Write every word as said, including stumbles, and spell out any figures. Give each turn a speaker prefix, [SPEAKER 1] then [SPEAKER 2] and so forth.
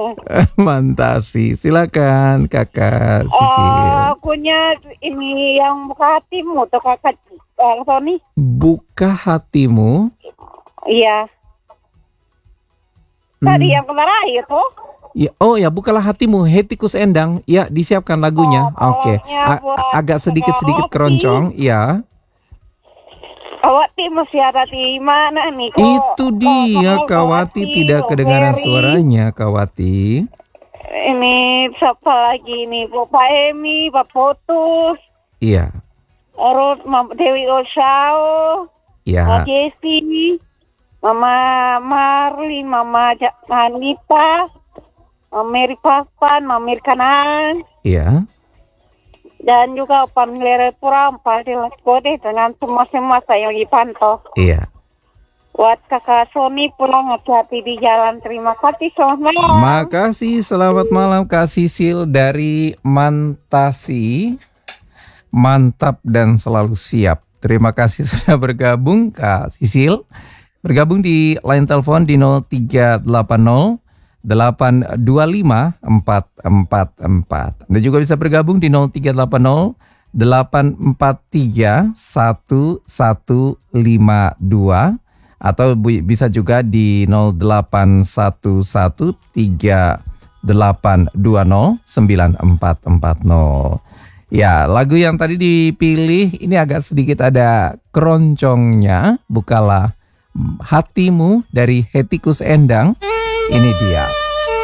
[SPEAKER 1] Mantasi. Silakan Kakak Sisil.
[SPEAKER 2] Uh, punya ini yang buka hatimu tuh Kakak uh, Sony.
[SPEAKER 1] Buka hatimu.
[SPEAKER 2] Iya. Tadi
[SPEAKER 1] Hmm.
[SPEAKER 2] yang terakhir tuh.
[SPEAKER 1] Ya, oh ya, bukalah hatimu, Hetty Koes Endang. Ya, disiapkan lagunya.
[SPEAKER 2] Oh,
[SPEAKER 1] Oke.
[SPEAKER 2] tolongnya
[SPEAKER 1] A-
[SPEAKER 2] buat
[SPEAKER 1] agak sedikit-sedikit
[SPEAKER 2] Kak
[SPEAKER 1] keroncong, ya.
[SPEAKER 2] Kawati masih ada di mana nih? Kok,
[SPEAKER 1] Itu dia,
[SPEAKER 2] kok-
[SPEAKER 1] Kawati tidak kedengaran
[SPEAKER 2] Ferry.
[SPEAKER 1] suaranya, Kawati.
[SPEAKER 2] Ini siapa lagi nih? Bapak Emi, Bapak Putus,
[SPEAKER 1] Iya,
[SPEAKER 2] terus Mama Dewi Osao,
[SPEAKER 1] iya,
[SPEAKER 2] Mama Jesi, Mama Marlin, Mama Ja- Hanita, Mama Mary Papan, Mama Mary Kanan,
[SPEAKER 1] iya.
[SPEAKER 2] dan juga pamilera Purampa di Las Kode dengan semua-semua saya lagi pantau.
[SPEAKER 1] Iya.
[SPEAKER 2] Buat Kakak Sony pulang hati-hati di jalan. Terima kasih, selamat malam.
[SPEAKER 1] Makasih, selamat malam Kak Sisil dari Mantasi. Mantap dan selalu siap. Terima kasih sudah bergabung Kak Sisil. Bergabung di line telepon di nol tiga delapan nol delapan dua lima empat empat empat. Anda juga bisa bergabung di nol tiga delapan nol delapan empat tiga satu satu lima dua atau bisa juga di nol delapan satu satu tiga delapan dua nol sembilan empat empat nol. Ya, lagu yang tadi dipilih ini agak sedikit ada keroncongnya. Bukalah hatimu dari Hetty Koes Endang. Ini dia.